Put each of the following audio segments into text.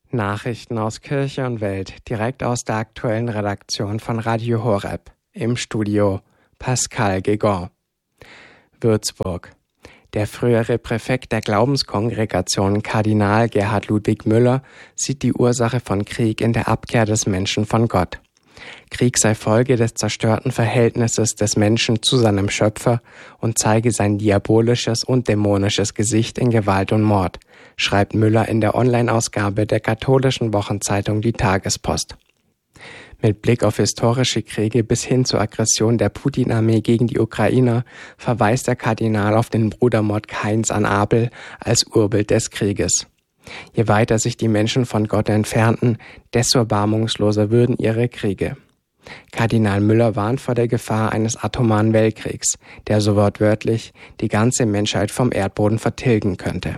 Nachrichten aus Kirche und Welt, direkt aus der aktuellen Redaktion von Radio Horeb. Im Studio Pascal Guégan. Würzburg. Der frühere Präfekt der Glaubenskongregation Kardinal Gerhard Ludwig Müller sieht die Ursache von Krieg in der Abkehr des Menschen von Gott. Krieg sei Folge des zerstörten Verhältnisses des Menschen zu seinem Schöpfer und zeige sein diabolisches und dämonisches Gesicht in Gewalt und Mord, schreibt Müller in der Online-Ausgabe der katholischen Wochenzeitung Die Tagespost. Mit Blick auf historische Kriege bis hin zur Aggression der Putin-Armee gegen die Ukrainer verweist der Kardinal auf den Brudermord Kains an Abel als Urbild des Krieges. Je weiter sich die Menschen von Gott entfernten, desto erbarmungsloser würden ihre Kriege. Kardinal Müller warnt vor der Gefahr eines atomaren Weltkriegs, der so wortwörtlich die ganze Menschheit vom Erdboden vertilgen könnte.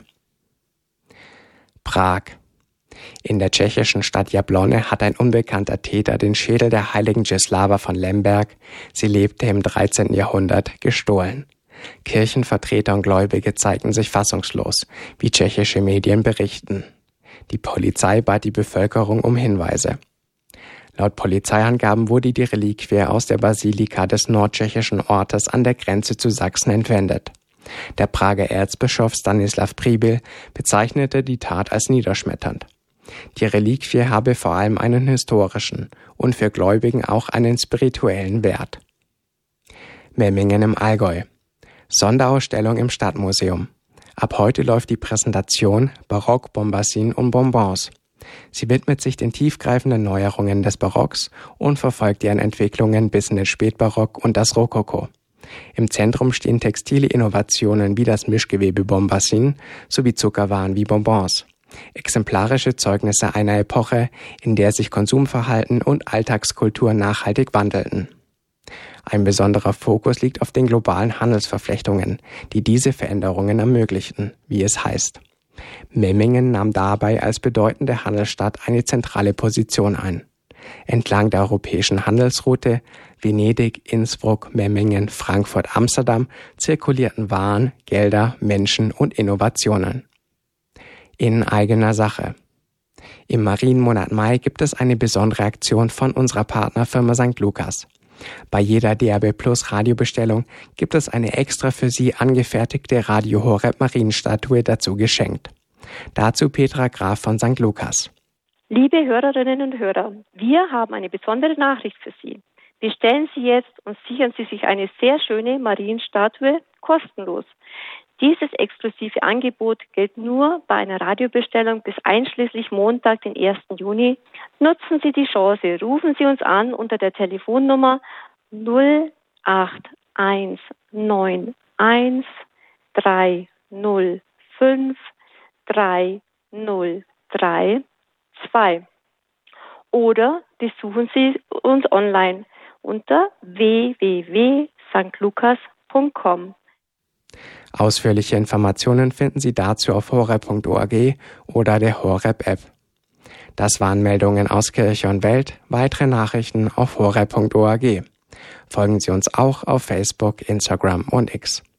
Prag. In der tschechischen Stadt Jablonne hat ein unbekannter Täter den Schädel der heiligen Jislava von Lemberg, sie lebte im 13. Jahrhundert, gestohlen. Kirchenvertreter und Gläubige zeigten sich fassungslos, wie tschechische Medien berichten. Die Polizei bat die Bevölkerung um Hinweise. Laut Polizeiangaben wurde die Reliquie aus der Basilika des nordtschechischen Ortes an der Grenze zu Sachsen entwendet. Der Prager Erzbischof Stanislav Pribyl bezeichnete die Tat als niederschmetternd. Die Reliquie habe vor allem einen historischen und für Gläubigen auch einen spirituellen Wert. Memmingen im Allgäu. Sonderausstellung im Stadtmuseum. Ab heute läuft die Präsentation Barock, Bombassin und Bonbons. Sie widmet sich den tiefgreifenden Neuerungen des Barocks und verfolgt deren Entwicklungen bis in den Spätbarock und das Rokoko. Im Zentrum stehen textile Innovationen wie das Mischgewebe Bombassin sowie Zuckerwaren wie Bonbons. Exemplarische Zeugnisse einer Epoche, in der sich Konsumverhalten und Alltagskultur nachhaltig wandelten. Ein besonderer Fokus liegt auf den globalen Handelsverflechtungen, die diese Veränderungen ermöglichten, wie es heißt. Memmingen nahm dabei als bedeutende Handelsstadt eine zentrale Position ein. Entlang der europäischen Handelsroute Venedig, Innsbruck, Memmingen, Frankfurt, Amsterdam zirkulierten Waren, Gelder, Menschen und Innovationen. In eigener Sache. Im Marienmonat Mai gibt es eine besondere Aktion von unserer Partnerfirma St. Lukas. Bei jeder DAB Plus Radiobestellung gibt es eine extra für Sie angefertigte Radio Horeb Marienstatue dazu geschenkt. Dazu Petra Graf von St. Lukas. Liebe Hörerinnen und Hörer, wir haben eine besondere Nachricht für Sie. Bestellen Sie jetzt und sichern Sie sich eine sehr schöne Marienstatue kostenlos. Dieses exklusive Angebot gilt nur bei einer Radiobestellung bis einschließlich Montag, den 1. Juni. Nutzen Sie die Chance, rufen Sie uns an unter der Telefonnummer 08191 305 303 2 oder besuchen Sie uns online unter www.stlukas.com. Ausführliche Informationen finden Sie dazu auf horeb.org oder der Horeb-App. Das waren Meldungen aus Kirche und Welt. Weitere Nachrichten auf horeb.org. Folgen Sie uns auch auf Facebook, Instagram und X.